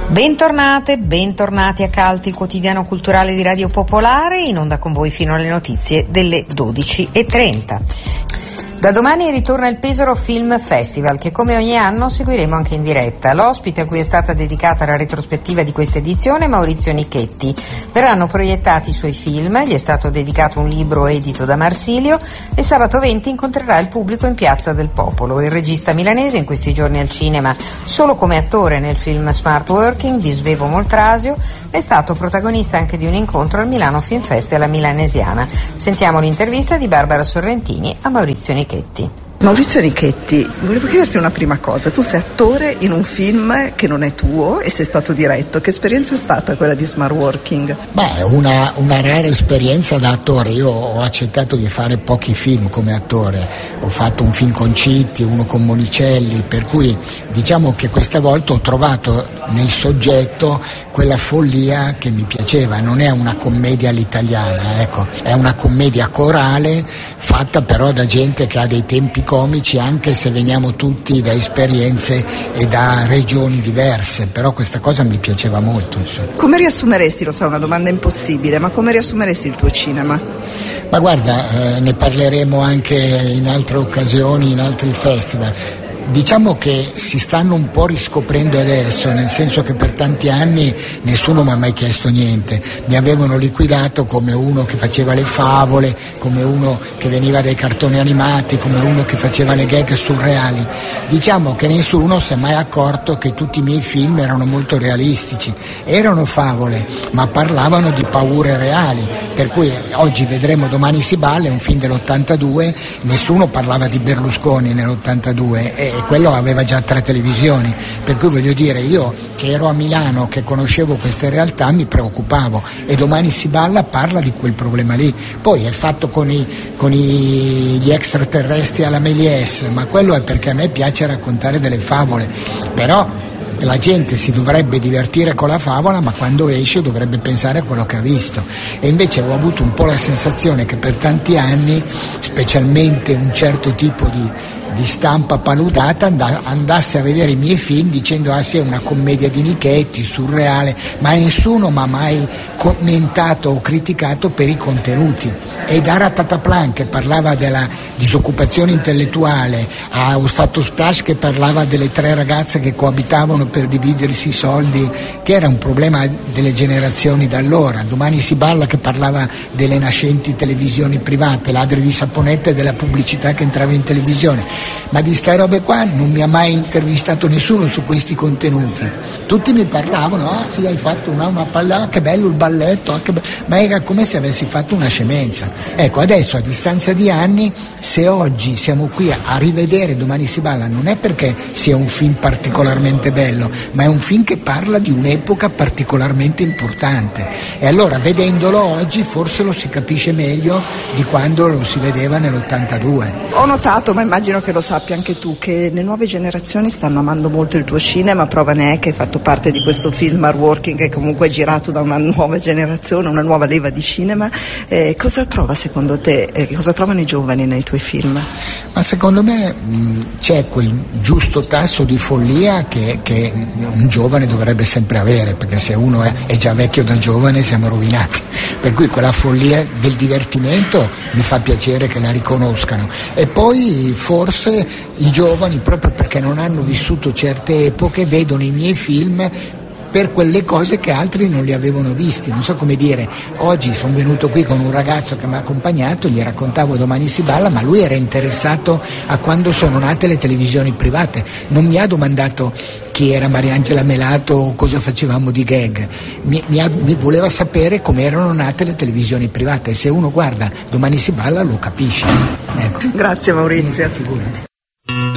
Bentornate, bentornati a Calti, il quotidiano culturale di Radio Popolare, in onda con voi fino alle notizie delle 12:30. Da domani ritorna il Pesaro Film Festival, che come ogni anno seguiremo anche in diretta. L'ospite a cui è stata dedicata la retrospettiva di questa edizione è Maurizio Nichetti. Verranno proiettati i suoi film, gli è stato dedicato un libro edito da Marsilio e sabato 20 incontrerà il pubblico in Piazza del Popolo. Il regista milanese, in questi giorni al cinema solo come attore nel film Smart Working di Svevo Moltrasio, è stato protagonista anche di un incontro al Milano Film Fest alla Milanesiana. Sentiamo l'intervista di Barbara Sorrentini a Maurizio Nichetti. Maurizio Nichetti, volevo chiederti una prima cosa. Tu sei attore in un film che non è tuo e sei stato diretto. Che esperienza è stata quella di Smart Working? Beh, una rara esperienza da attore. Io ho accettato di fare pochi film come attore. Ho fatto un film con Citti, uno con Monicelli, per cui diciamo che questa volta ho trovato nel soggetto quella follia che mi piaceva. Non è una commedia all'italiana, ecco, è una commedia corale fatta però da gente che ha dei tempi comici, anche se veniamo tutti da esperienze e da regioni diverse, però questa cosa mi piaceva molto, insomma. Come riassumeresti, lo so, è una domanda impossibile, ma come riassumeresti il tuo cinema? Ma guarda, ne parleremo anche in altre occasioni, in altri festival. Diciamo che si stanno un po' riscoprendo adesso, nel senso che per tanti anni nessuno mi ha mai chiesto niente, mi avevano liquidato come uno che faceva le favole, come uno che veniva dai cartoni animati, come uno che faceva le gag surreali. Diciamo che nessuno si è mai accorto che tutti i miei film erano molto realistici, erano favole, ma parlavano di paure reali, per cui oggi vedremo Domani si balla, è un film dell'82, nessuno parlava di Berlusconi nell'82 e quello aveva già 3 televisioni, per cui voglio dire, io che ero a Milano, che conoscevo queste realtà, mi preoccupavo, e Domani si balla parla di quel problema lì. Poi è fatto con gli extraterrestri alla Méliès, ma quello è perché a me piace raccontare delle favole, però la gente si dovrebbe divertire con la favola, ma quando esce dovrebbe pensare a quello che ha visto. E invece ho avuto un po' la sensazione che per tanti anni, specialmente un certo tipo di stampa paludata, andasse a vedere i miei film dicendo sì, è una commedia di Nichetti, surreale, ma nessuno mi ha mai commentato o criticato per i contenuti. E da Ratataplan, che parlava della disoccupazione intellettuale, ho fatto Splash, che parlava delle 3 ragazze che coabitavano per dividersi i soldi, che era un problema delle generazioni da allora. Domani si balla, che parlava delle nascenti televisioni private, Ladri di Saponetta e della pubblicità che entrava in televisione. Ma di ste robe qua non mi ha mai intervistato nessuno su questi contenuti. Tutti mi parlavano, sì, hai fatto una palla, che bello il balletto, ma era come se avessi fatto una scemenza. Ecco, adesso a distanza di anni, se oggi siamo qui a rivedere Domani si balla, non è perché sia un film particolarmente bello, ma è un film che parla di un'epoca particolarmente importante, e allora vedendolo oggi forse lo si capisce meglio di quando lo si vedeva nell'82. Ho notato, ma immagino che lo sappia anche tu, che le nuove generazioni stanno amando molto il tuo cinema. Prova ne è che hai fatto parte di questo film Smart Working, che comunque è girato da una nuova generazione, una nuova leva di cinema. Cosa trova secondo te, cosa trovano i giovani nei tuoi film? Ma secondo me c'è quel giusto tasso di follia che un giovane dovrebbe sempre avere, perché se uno è già vecchio da giovane siamo rovinati, per cui quella follia del divertimento mi fa piacere che la riconoscano. E poi forse i giovani, proprio perché non hanno vissuto certe epoche, vedono i miei film per quelle cose che altri non li avevano visti. Non so come dire, oggi sono venuto qui con un ragazzo che mi ha accompagnato, gli raccontavo Domani si balla, ma lui era interessato a quando sono nate le televisioni private, non mi ha domandato chi era Mariangela Melato o cosa facevamo di gag, mi voleva sapere come erano nate le televisioni private, e se uno guarda Domani si balla lo capisce. Ecco. Grazie Maurizio. Figurati.